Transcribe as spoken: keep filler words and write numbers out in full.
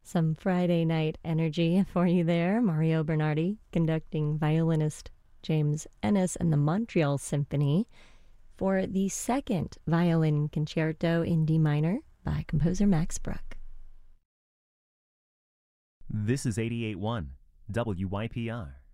Some Friday night energy for you there. Mario Bernardi conducting violinist James Ennis and the Montreal Symphony for the second violin concerto in D minor by composer Max Bruch. This is eighty-eight point one W Y P R.